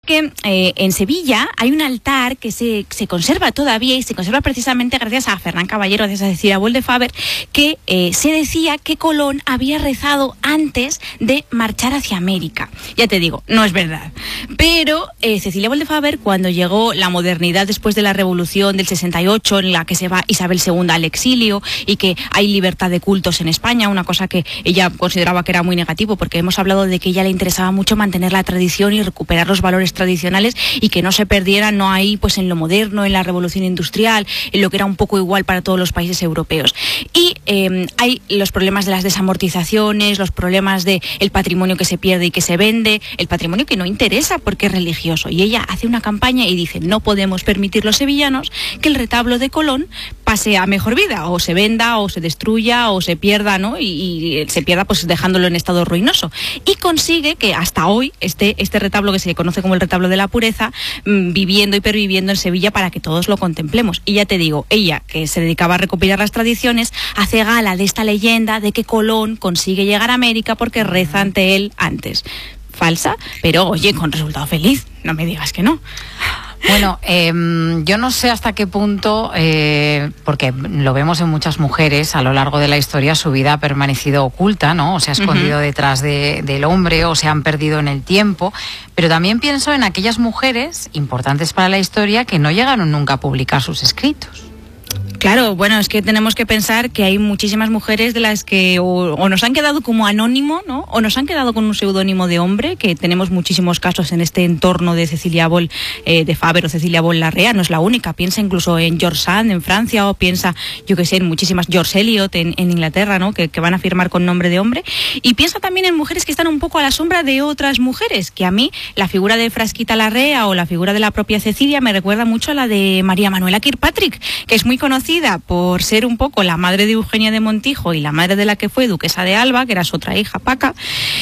que en Sevilla hay un altar que se conserva todavía y se conserva precisamente gracias a Fernán Caballero, gracias a Cecilia Boll de Faber, que se decía que Colón había rezado antes de marchar hacia América. Ya te digo, no es verdad. Pero Cecilia Boll de Faber, cuando llegó la modernidad después de la Revolución del 68, en la que se va Isabel II al exilio y que hay libertad de cultos en España, una cosa que ella consideraba que era muy negativo, porque hemos hablado de que a ella le interesaba mucho mantener la tradición y recuperar los valores tradicionales y que no se perdieran, no ahí pues en lo moderno, en la revolución industrial, en lo que era un poco igual para todos los países europeos. Y hay los problemas de las desamortizaciones, los problemas de el patrimonio que se pierde y que se vende, el patrimonio que no interesa porque es religioso. Y ella hace una campaña y dice: no podemos permitir los sevillanos que el retablo de Colón pase a mejor vida, o se venda, o se destruya, o se pierda, ¿no? Y se pierda pues dejándolo en estado ruinoso. Y consigue que hasta hoy este retablo, que se conoce como el retablo de la pureza, viviendo y perviviendo en Sevilla para que todos lo contemplemos. Y ya te digo, ella, que se dedicaba a recopilar las tradiciones, hace gala de esta leyenda de que Colón consigue llegar a América porque reza ante él antes. Falsa, pero oye, con resultado feliz, no me digas que no. Bueno, yo no sé hasta qué punto, porque lo vemos en muchas mujeres a lo largo de la historia, su vida ha permanecido oculta, ¿no? O se ha escondido detrás del hombre, o se han perdido en el tiempo, pero también pienso en aquellas mujeres importantes para la historia que no llegaron nunca a publicar sus escritos. Claro, bueno, es que tenemos que pensar que hay muchísimas mujeres de las que o nos han quedado como anónimo, ¿no? O nos han quedado con un seudónimo de hombre, que tenemos muchísimos casos en este entorno de Cecilia Boll de Faber o Cecilia Boll Larrea, no es la única. Piensa incluso en George Sand en Francia, o piensa, yo que sé, en muchísimas, George Eliot en Inglaterra, ¿no? Que van a firmar con nombre de hombre. Y piensa también en mujeres que están un poco a la sombra de otras mujeres, que a mí la figura de Frasquita Larrea o la figura de la propia Cecilia me recuerda mucho a la de María Manuela Kirkpatrick, que es muy conocida por ser un poco la madre de Eugenia de Montijo y la madre de la que fue duquesa de Alba, que era su otra hija, Paca,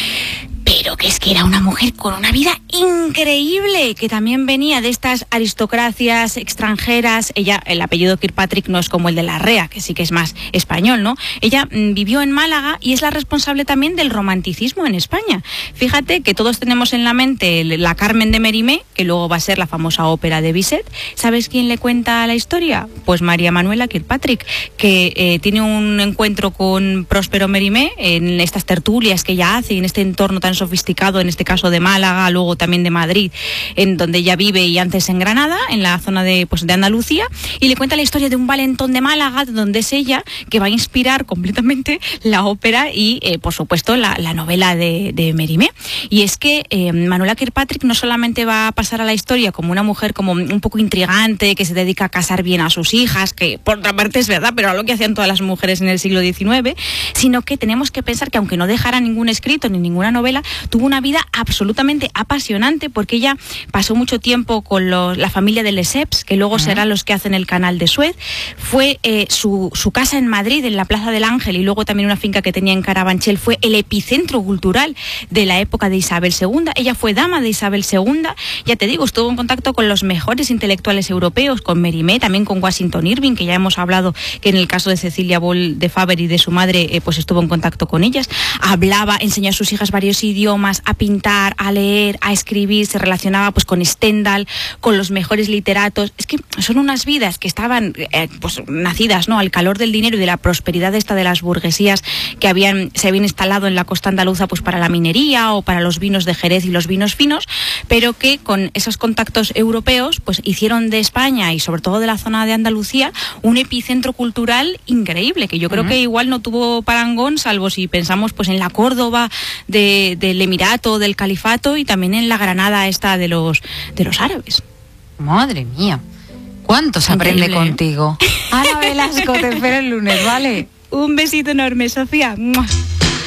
pero que es que era una mujer con una vida increíble, que también venía de estas aristocracias extranjeras. Ella, el apellido Kirkpatrick no es como el de Larrea, que sí que es más español, ¿no? Ella vivió en Málaga y es la responsable también del romanticismo en España. Fíjate que todos tenemos en la mente la Carmen de Mérimée, que luego va a ser la famosa ópera de Bizet. ¿Sabes quién le cuenta la historia? Pues María Manuela Kirkpatrick, que tiene un encuentro con Próspero Mérimée en estas tertulias que ella hace, en este entorno tan sofisticado, en este caso de Málaga, luego también de Madrid, en donde ella vive, y antes en Granada, en la zona de Andalucía, y le cuenta la historia de un valentón de Málaga, donde es ella que va a inspirar completamente la ópera y, por supuesto, la novela de Mérimée. Y es que Manuela Kirkpatrick no solamente va a pasar a la historia como una mujer como un poco intrigante, que se dedica a casar bien a sus hijas, que por otra parte es verdad, pero a lo que hacían todas las mujeres en el siglo XIX, sino que tenemos que pensar que aunque no dejara ningún escrito ni ninguna novela, tuvo una vida absolutamente apasionante, porque ella pasó mucho tiempo con la familia de Lesseps, que luego serán los que hacen el canal de Suez. Fue su casa en Madrid, en la Plaza del Ángel, y luego también una finca que tenía en Carabanchel, fue el epicentro cultural de la época de Isabel II. Ella fue dama de Isabel II, ya te digo, estuvo en contacto con los mejores intelectuales europeos, con Mérimée, también con Washington Irving, que ya hemos hablado que en el caso de Cecilia Boll de Faber y de su madre, pues estuvo en contacto con ellas. Enseñó a sus hijas varios idiomas, a pintar, a leer, a escribir, se relacionaba pues con Stendhal, con los mejores literatos. Es que son unas vidas que estaban pues nacidas, ¿no?, al calor del dinero y de la prosperidad esta de las burguesías que se habían instalado en la costa andaluza pues para la minería o para los vinos de Jerez y los vinos finos, pero que con esos contactos europeos pues hicieron de España y sobre todo de la zona de Andalucía un epicentro cultural increíble, que yo creo que igual no tuvo parangón, salvo si pensamos pues en la Córdoba del Emirato, del Califato, y también en la Granada esta de los árabes. Madre mía, ¿cuánto se aprende contigo? Ana Velasco, te espero el lunes, ¿vale? Un besito enorme, Sofía. ¡Mua!